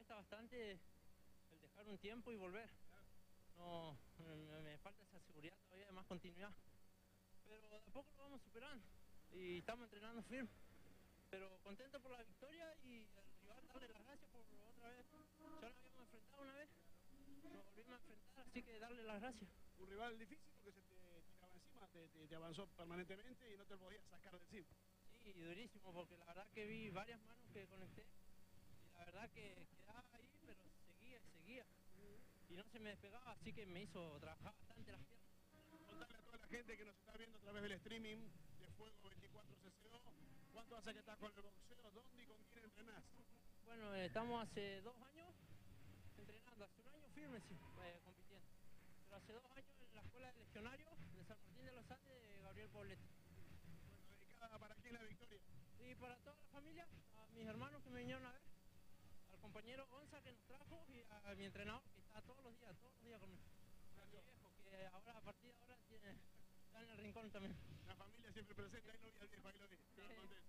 cuesta bastante el dejar un tiempo y volver. No, me falta esa seguridad todavía de más continuidad. Pero de a poco lo vamos superando y estamos entrenando firme. Pero contento por la victoria y el rival darle las gracias por otra vez. Ya nos habíamos enfrentado una vez, nos volvimos a enfrentar, así que darle las gracias. Un rival difícil porque se te tiraba encima, te avanzó permanentemente y no te podías sacar de encima. Sí, durísimo, porque la verdad que vi varias manos que conecté y la verdad que quedaba ahí, pero seguía y seguía. Y no se me despegaba, así que me hizo trabajar bastante las piernas. Contarle a toda la gente que nos está viendo a través del streaming de Fuego 24 CCO, ¿cuánto hace que estás con el boxeo? ¿Dónde y con quién entrenás? Bueno, estamos hace 2 años entrenando, hace 1 año firme sí, compitiendo. Pero hace 2 años en la escuela de legionarios de San Martín de los Andes de Gabriel Poblete. Bueno, ¿dedicada para quién la victoria? Y para toda la familia, a mis hermanos que me vinieron a ver, al compañero Gonza que nos trajo y a mi entrenador que está todos los días conmigo. A mi viejo que ahora, a partir de ahora está en el rincón también. La familia siempre presente, ahí lo vi al viejo, ahí lo vi. Sí.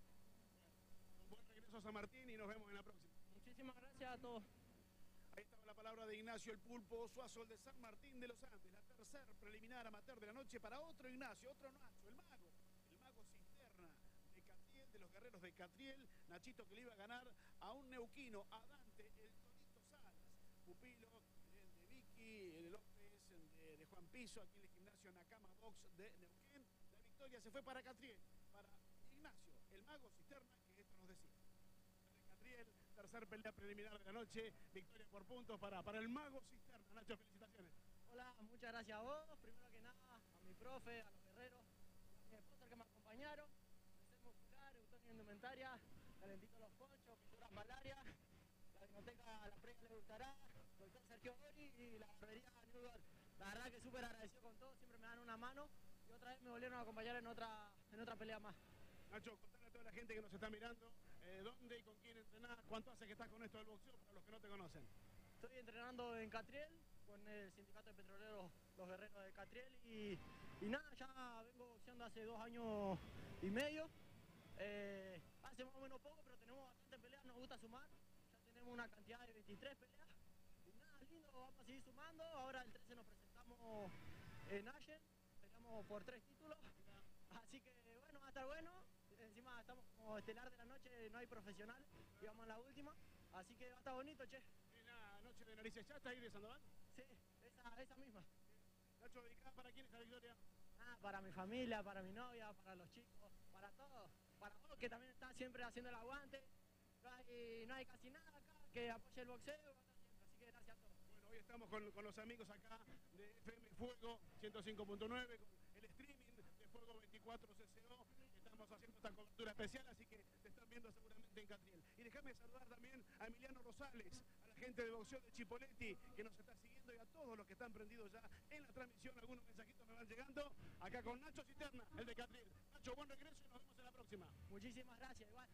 Un buen regreso a San Martín y nos vemos en la próxima. Muchísimas gracias a todos. Ahí estaba la palabra de Ignacio el Pulpo Suazo, el de San Martín de los Andes, la tercer preliminar amateur de la noche para otro Ignacio, otro Nacho, el mago Cisterna de Catriel, de los guerreros de Catriel, Nachito que le iba a ganar a un neuquino, a Dante, el Tonito Salas, pupilo el de Vicky, el de López, de Juan Piso, aquí en el gimnasio Nakama Box de Neuquén. La victoria se fue para Catriel, para Ignacio, el mago Cisterna, que esto nos decía. Catriel, tercer pelea preliminar de la noche, victoria por puntos para el mago Cisterna. Nacho, felicitaciones. Hola, muchas gracias a vos, primero que nada, a mi profe, a los guerreros, a mi esposa que me acompañaron, Mercedes Muscular, Eutonio Indumentaria, Calentito Los Ponchos, Pinturas Malaria, la Dinoteca La Prega Le Gustará, doctor Sergio Ori y la barbería New York. La verdad que súper agradecido con todos, siempre me dan una mano y otra vez me volvieron a acompañar en otra pelea más. Nacho, contale a toda la gente que nos está mirando, dónde y con quién entrenás, cuánto hace que estás con esto del boxeo para los que no te conocen. Estoy entrenando en Catriel, con el sindicato de petroleros Los Guerreros de Catriel y nada, ya vengo boxeando hace 2 años y medio. Hace más o menos poco, pero tenemos bastantes peleas, nos gusta sumar. Ya tenemos una cantidad de 23 peleas. Y nada, lindo, vamos a seguir sumando. Ahora el 13 nos presentamos en Ashen, peleamos por 3 títulos. Así que bueno, va a estar bueno. Encima estamos como estelar de la noche, no hay profesional, y vamos a la última. Así que va a estar bonito, che. ¿En la noche de Narices Chata ahí de Sandoval? Sí, esa misma. Nacho, ¿dedicada para quién esta victoria? Para mi familia, para mi novia, para los chicos, para todos. Para vos que también estás siempre haciendo el aguante. No hay casi nada acá que apoye el boxeo, va a estar siempre. Así que gracias a todos. Bueno, hoy estamos con los amigos acá de FM Fuego 105.9, con el streaming de Fuego 24 CCO. Estamos haciendo esta cobertura especial, así que te están viendo seguramente en Catriel. Y déjame saludar también a Emiliano Rosales, a la gente de boxeo de Chipoleti que nos está siguiendo y a todos los que están prendidos ya en la transmisión. Algunos mensajitos me van llegando. Acá con Nacho Cisterna, el de Catriel. Nacho, buen regreso y nos vemos en la próxima. Muchísimas gracias, igual.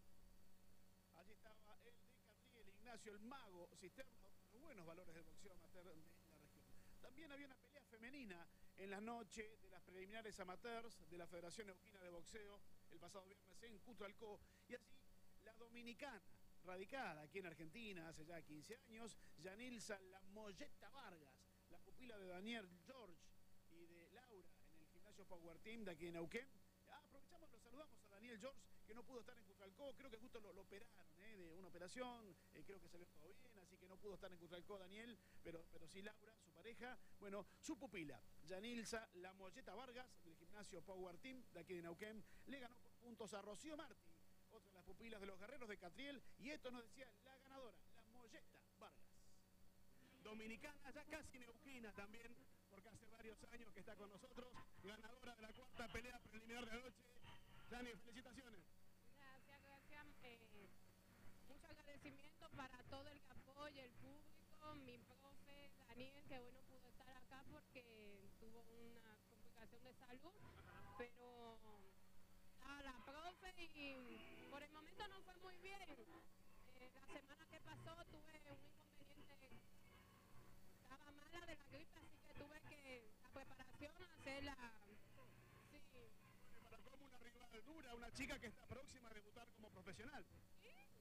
Allí estaba el de Catriel, Ignacio el mago Cisterna, con buenos valores del boxeo amateur de la región. También había una pelea femenina en la noche de las preliminares amateurs de la Federación Neuquina de Boxeo el pasado viernes en Cutralcó. Y así la dominicana, radicada aquí en Argentina hace ya 15 años, Yanilza La Molleta Vargas, la pupila de Daniel George y de Laura en el gimnasio Power Team de aquí en Neuquén. Aprovechamos, lo saludamos a Daniel George, que no pudo estar en Cutralcó, creo que justo lo operaron de una operación, creo que salió todo bien, así que no pudo estar en Cutralcó Daniel, pero sí Laura, su pareja, bueno, su pupila, Yanilza La Molleta Vargas, del gimnasio Power Team de aquí de Neuquén, le ganó por puntos a Rocío Martí, otra de las pupilas de los guerreros de Catriel, y esto nos decía la ganadora, La Molleta Vargas. Dominicana, ya casi neuquina también, porque hace varios años que está con nosotros, ganadora de la 4ª pelea preliminar de la noche. Dani, felicitaciones. Gracias. Mucho agradecimiento para todo el que apoya, el público, mi profe Daniel, que bueno pudo estar acá porque tuvo una complicación de salud, pero a la profe y por el momento no fue muy bien. La semana que pasó tuve un inconveniente. Estaba mala de la gripe, así que tuve que la preparación hacerla. Sí. Para como una rival dura, una chica que está próxima a debutar como profesional.